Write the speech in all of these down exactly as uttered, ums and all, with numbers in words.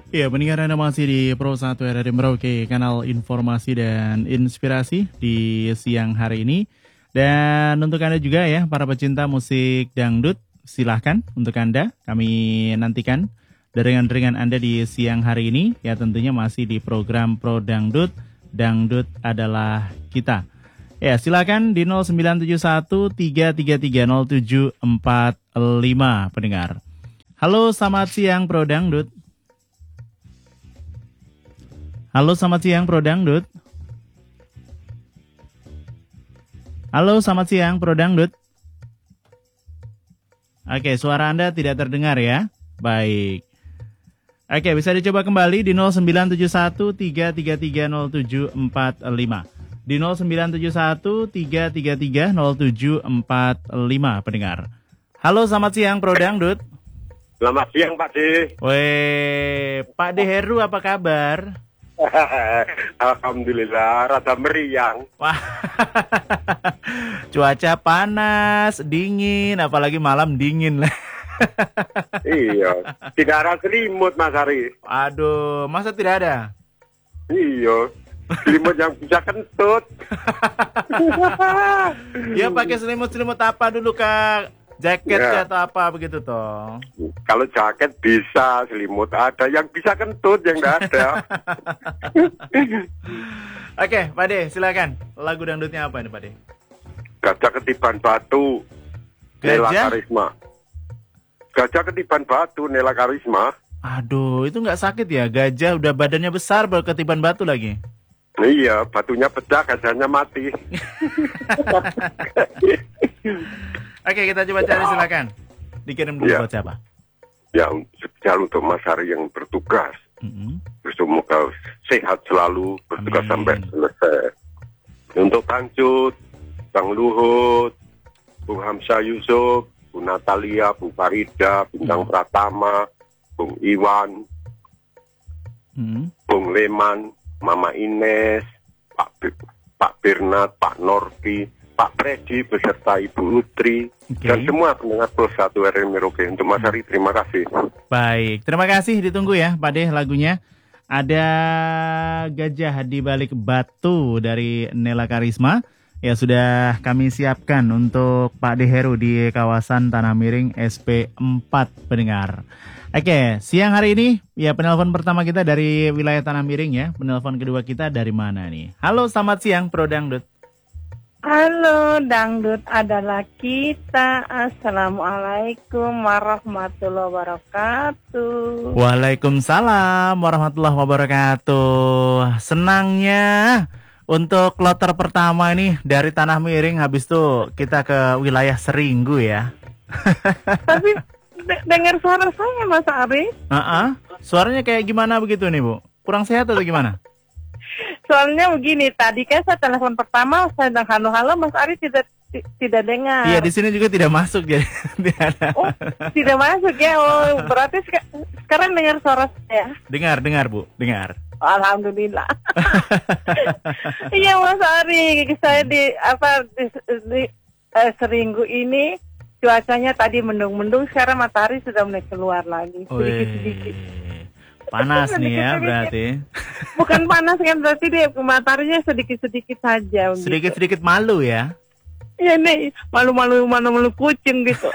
Ya, pendengar Anda masih di Pro satu R R I Merauke, kanal informasi dan inspirasi di siang hari ini. Dan untuk Anda juga ya, para pecinta musik dangdut, silahkan untuk Anda, kami nantikan deringan-deringan Anda di siang hari ini. Ya, tentunya masih di program Pro Dangdut, Dangdut adalah kita. Ya, silakan di nol sembilan tujuh satu tiga tiga tiga nol tujuh empat lima pendengar. Halo, selamat siang Pro Dangdut. Halo, selamat siang Pro Dangdut. Halo, selamat siang Pro Dangdut. Oke, suara Anda tidak terdengar ya. Baik. Oke, bisa dicoba kembali di nol sembilan tujuh satu tiga tiga tiga nol tujuh empat lima. Di nol sembilan tujuh satu tiga tiga tiga nol tujuh empat lima pendengar. Halo, selamat siang Pro Dangdut. Selamat siang Pak D. Weh, Pak D Heru apa kabar? Alhamdulillah, rada meriang. Wah, cuaca panas, dingin, apalagi malam dingin lah. Iya, tidak ada selimut Mas Ari. Aduh, masa tidak ada? Iya, selimut yang bisa kentut. Ya pakai selimut-selimut apa dulu Kak? Jaket Ya. atau apa begitu toh? Kalau jaket bisa, selimut ada, yang bisa kentut yang tidak ada. Oke, Pak De, silakan. Lagu dangdutnya apa ini, Pak De? Gajah ketiban batu, Nela Gajah? Karisma. Gajah ketiban batu, Nela Karisma. Aduh, itu nggak sakit ya? Gajah udah badannya besar baru ketiban batu lagi. Iya, batunya pecah, gajahnya mati. Oke, kita coba cari, silakan. Dikirim dulu Ya. buat siapa? Ya, spesial untuk Mas Ari yang bertugas. Mm-mm. Semoga sehat selalu, bertugas Amin. sampai selesai. Untuk Bang Cut, Bang Luhut, Bung Hamzah Yusuf, Bu Natalia, Bu Farida, Bintang Hmm. Pratama, Bung Iwan, Mm. Bung Leman, Mama Ines, Pak B- Pak Bernat, Pak Norfi, Pak Predi beserta Ibu Utri, Oke. dan semua pendengar Pro satu R R I Merauke. Untuk Mas Ari, terima kasih. Baik, terima kasih, ditunggu ya Pak De lagunya. Ada Gajah di Balik Batu dari Nela Karisma. Ya, sudah kami siapkan untuk Pak De Heru di kawasan Tanah Miring S P empat pendengar. Oke, siang hari ini ya penelpon pertama kita dari wilayah Tanah Miring ya. Penelpon kedua kita dari mana nih? Halo, selamat siang Pro Dangdut. Halo, dangdut adalah kita. Assalamualaikum warahmatullahi wabarakatuh. Waalaikumsalam warahmatullahi wabarakatuh. Senangnya untuk kloter pertama ini dari Tanah Miring, habis itu kita ke wilayah Seringgu ya. Tapi de- dengar suara saya, Mas Ari. Uh-uh. Suaranya kayak gimana begitu nih Bu? Kurang sehat atau gimana? Soalnya begini, tadi kan saya telepon pertama, saya bilang halo-halo, Mas Ari tidak ti- tidak dengar. Iya, di sini juga tidak masuk jadi tidak ada. Oh, tidak masuk ya. Oh, berarti seka- sekarang dengar suara saya. Dengar, dengar Bu, dengar. Alhamdulillah. Iya, Mas Ari, saya di apa di, di eh, Seringgu ini cuacanya tadi mendung-mendung, sekarang matahari sudah mulai keluar lagi sedikit-sedikit. Wih, panas nih ya berarti. Bukan panas kan, berarti dia mataharinya sedikit-sedikit saja. begitu. Sedikit-sedikit malu ya. Iya nih, malu-malu malu-malu kucing gitu.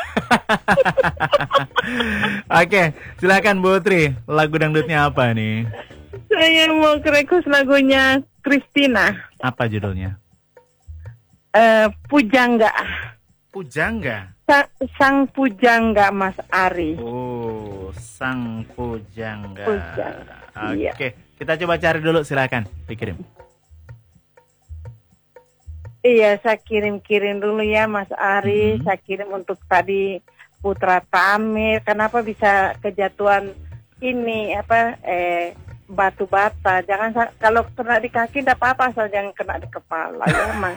Oke, silakan Bu Utri. Lagu dangdutnya apa nih? Saya mau request lagunya Christina, Apa judulnya? eh Pujangga. Pujangga. Sa- Sang Pujangga, Mas Ari. Oh, Sang Pujangga. Pujangga, Oke, iya. kita coba cari dulu, silakan dikirim. Iya, saya kirim-kirim dulu ya, Mas Ari. Mhm. Saya kirim untuk tadi Putra Tamir. Kenapa bisa kejatuhan ini apa eh batu bata? Jangan sa- kalau kena di kaki tidak apa-apa, asal jangan kena di kepala ya, Mas.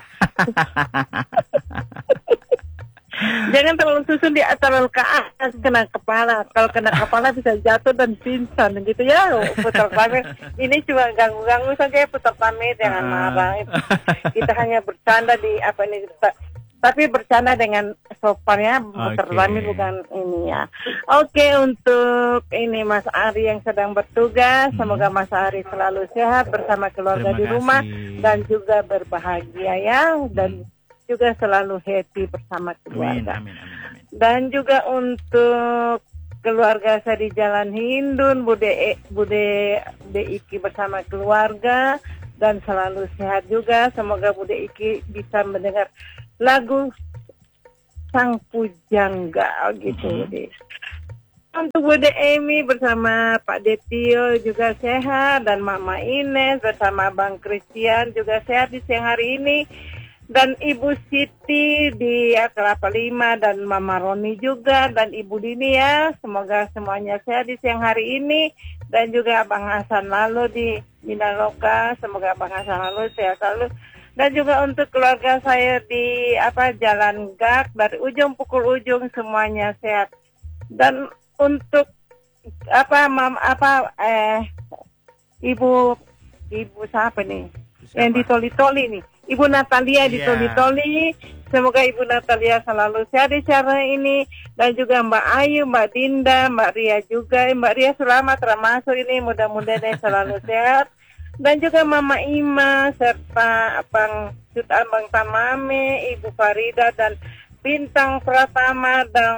Jangan terlalu susun di terlalu ke atas, kena kepala. Kalau kena kepala bisa jatuh dan pingsan gitu ya. Putar Tamir ini cuma ganggu-ganggu saja ya, Putar Tamir, jangan marah. Kita hanya bercanda di apa ini. Ta- tapi bercanda dengan sopannya, Oke. okay. bukan ini ya. Oke, untuk ini Mas Ari yang sedang bertugas, Hmm. semoga Mas Ari selalu sehat bersama keluarga Terima di rumah kasih. dan juga berbahagia ya, dan juga selalu happy bersama Amin, keluarga. amin, amin, amin. Dan juga untuk keluarga saya di Jalan Hindun, Bude E- Bude De Iki bersama keluarga dan selalu sehat juga. Semoga Bude Iki bisa mendengar lagu Sang Pujangga gitu. Mhm. Bude. Untuk Bude Emi bersama Pak Detio juga sehat, dan Mama Ines bersama Bang Christian juga sehat di siang hari ini. Dan Ibu Siti di Kelapa Lima, dan Mama Roni juga, dan Ibu Dini ya. Semoga semuanya sehat di siang hari ini. Dan juga Abang Hasan Lalo di Minaloka, semoga Abang Hasan Lalo sehat selalu. Dan juga untuk keluarga saya di apa Jalan Gak, dari ujung pukul ujung semuanya sehat. Dan untuk apa mam apa eh Ibu Ibu siapa nih? Siapa? Yang di Toli-Toli nih. Ibu Natalia di Iya. Toli-Toli. Semoga Ibu Natalia selalu sehat di cara ini. Dan juga Mbak Ayu, Mbak Dinda, Mbak Ria juga. Mbak Ria selamat termasuk ini. Mudah-mudahan selalu sehat. Dan juga Mama Ima, serta Abang Cut Abang Tamame, Ibu Farida, dan Bintang Pratama, dan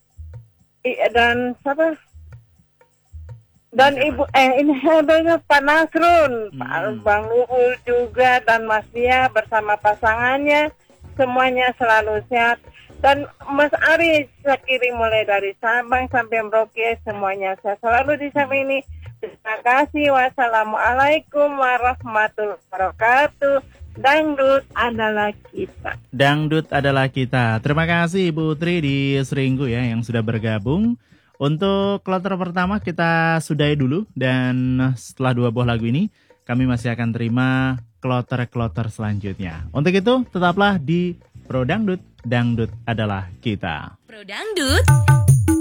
dan siapa? Dan Siapa? Ibu eh ini ada Pak Nasrun, Hmm. Pak Bang Luhur juga, dan Mas Dia bersama pasangannya, semuanya selalu sehat. Dan Mas Ari saya kirim mulai dari Sabang sampai Merauke, semuanya sehat selalu di samping ini. Terima kasih. Wassalamualaikum warahmatullahi wabarakatuh. Dangdut adalah kita. Dangdut adalah kita. Terima kasih Ibu Tri di Seringgu ya yang sudah bergabung. Untuk kloter pertama kita sudahi dulu, dan setelah dua buah lagu ini kami masih akan terima kloter-kloter selanjutnya. Untuk itu tetaplah di Pro Dangdut, Dangdut adalah kita. Pro Dangdut